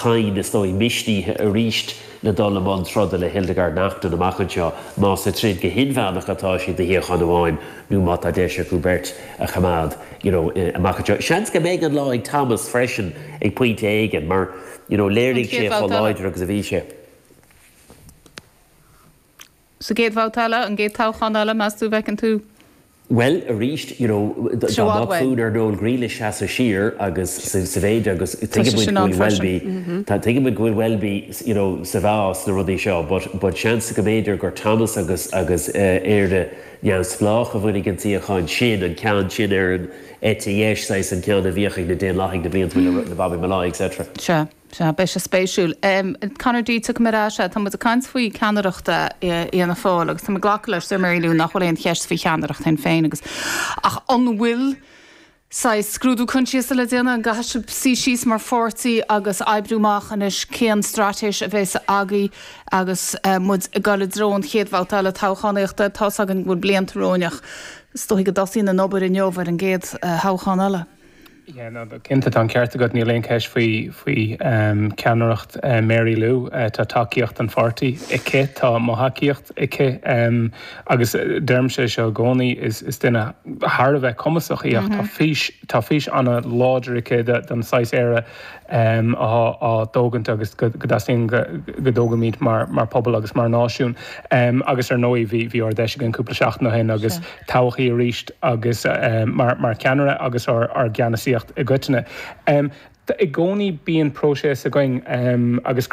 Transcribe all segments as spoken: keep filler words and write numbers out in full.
cain is dói mishtí a ríist na dul am trodda le Hildegard Nachtan amachchan seo má sa tríd go hinmheannach atá si de híochan amháin nó má tá déise Hubert a chamad you know amachchan seo. Seans go méid an lá ag Thomas freisin ag puinte éigen mar you know léirigh sé chá láidir agus a bhí sé. So géad bhátála an géad táchan eile meas tú bhecin tú? Well, a ríist, you know, the food or no green shas a sheer, agus savage, agus think it would well be, think it would well be, you know, savas the ruddy show, but but chance to commander or Thomas agus agus air the Jans Flach of when you can see a con shin and can shin er and etiyesh size and kill the vehicle the day locking the beans with the Bobby Malay, et cetera. Sure. Se be se spéisiúil. Canardí tu marrá se tá a caiint faoi ceanaireachta íana fáil agus tá ghlacha leis sumaríú nach chuil cheist fao cheanaireacht hen féin agus ach an bhfuil sa scrúdú chuntíos le déana an gaise sí síos mar fortaí agus ebrúmach is céan stratéis a bheits agaí agus mud a gal drón chéadhhailta le táchanéachta tá agan bhfuil bliantaróineach stoigh go dasí na nobar in jobhar an géad háchan eile. Yeah, no, the cinnte an ceart go níl léon ceis faoi faoi ceanaireacht Mary Lou tá takeíocht an fortaí ice tá mothachíocht ice agus derm sé seo gcónaí is is duine thar a bheith cumasach íocht tá fís tá fís anna láidir ice den sais éire á dógant agus go dasíon go dóga míad mar mar pobl agus mar náisiún agus ar nóí bhí bhí or deise an cúpla seach nó hen agus táchaí a ríist agus mar mar ceanara agus ar ar gceanasí a gutine. Um, I gcónaí bíon próses a going um, agus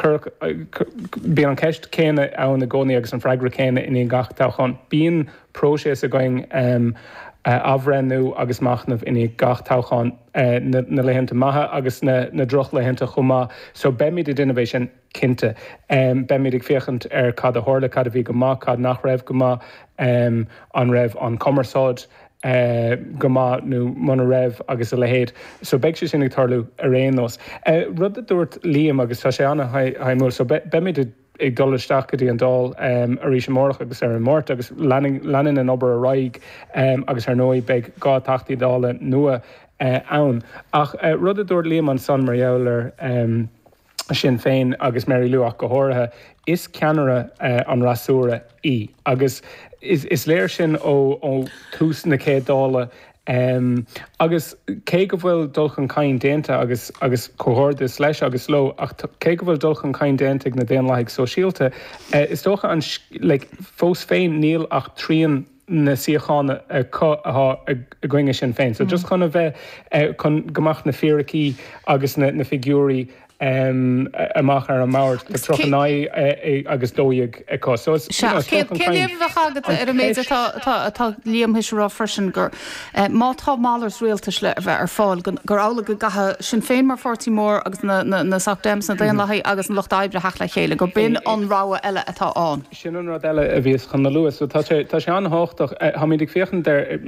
bí an ceist céine ann na gcónaí agus an freigra céine in gach táchan. Bíon próses a going um, uh, ahrenú agus machnamh in gach táchan uh, na, na lehénta maithe agus na, na droch lehénta chumá. So bemid i innovation cinnte. Um, bemid ag féchant ar cad a hórla, cad a bhí go má, cad nach raibh go má um, an raibh an commerceáid Uh, goma nu mana raibh agus a lehéad. So beag sé sinnig tarlú a réanos. Uh, Rud a dúirt líam agus tá sé anna haimúil, so be, be mid ag dulaisteach go dtí an dál um, a ríis mórach agus ar an mórt agus lenin an obair a raig um, agus ar nóí beag gá tachtaí dála nua uh, ann. Ach uh, rud a dúirt líam an San Mariouler um, sin féin agus Mary Lou ach go háirithe is ceanara uh, an rasúra í agus is is léir sin ó ó tús na cé dála um, agus cé go bhfuil dulchan cain déanta agus agus cohordas leis agus ló ach cé go bhfuil dulchan cain déanta na déan leigh so síalta uh, is dócha an like, fós féin níl ach tríon na siochána a gcuinge sin féin. So just chun a bheith chun gomach na fearachí agus na, na figúrí um, amach ar an mauir go trochanáid agus dóigh aá. So Céim bheith agad ar a méid atá líam his rá freisin gur má tá málars réaltas le bheith ar fáil gur ála go gathe sin féin mar fortí mór agus na sachdéim na déon lethaí agus an locht aibre heach le chéile gur bin an ráha eile atá an. Sin an rá eile a bhíos chun na luas, so tá sé an háchtach ha míid ag féchan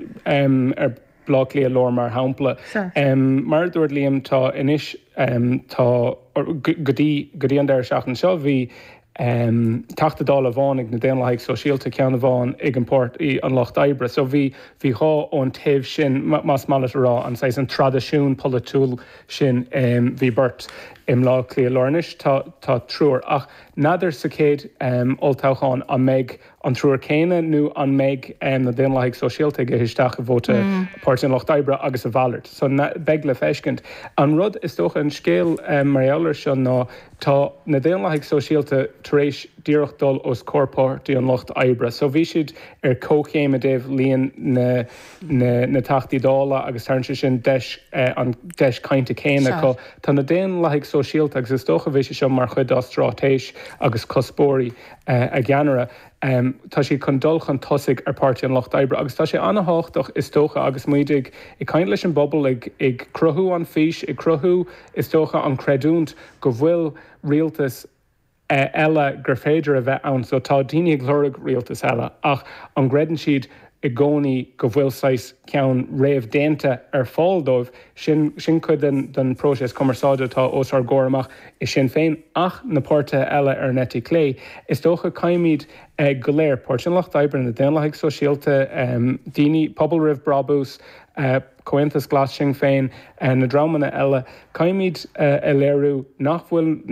ar blog lí lór mar hampla. Um, mar dúirt líam tá inis um, tá godí godí an deir seachtain seo bhí um, tachta dála bháin ag na déanlaigh so síalta ceanna bháin ag an port í an locht aibre. So bhí bhí há ón taobh sin más mála rá an sais an tradiisiún politúil sin um, bhí burt im lá lí lornis tá tá trúr ach nadidir sa céad um, oltácháin an méid an trúr céine nó an méid um, na déanlaigh so síalta go histeach a bhóta mm. páirt an locht aibre agus a bhallart. So beag le feiscint. An rud is tócha an scéal um, Mariouler sin ná tá na déanlaigh so síalta taréis díreach dul os corpáirtí an locht aibre. So bhí siad ar cóchéim a déobh líon na, na, na tachtaí dála agus tarn sin deis uh, an deis cainte céine có. Tá na déanlaigh so síalta agus is tócha bhí sé mar chud strátéis agus cospóirí uh, a gceanara. Um, tá sé chun dulchan tosaigh ar páirtí an locht aibre, agus tá sé anna háchtach is tócha agus muidig i caiint leis an bobbal ag, ag cruthú an fís, ag cruthú is tócha an creadúnt go bhfuil rialtas uh, eile gur féidir a bheith ann, so tá daoine ag glóraigh rialtas eile, ach an greidann siad i gcónaí go bhfuil sais ceann réamh déanta ar fáil dóibh sin sin chud den den próses commerceáide tá os ar gcóramach is sin féin ach na páirte eile ar netí clé is dócha caiimid uh, go léir páirt an locht aibre na déanlaigh so síalta um, daoine pobl rih brabús uh, cointas glas sin féin uh, na drámanna eile caiimid uh, a léirú nach bhfuil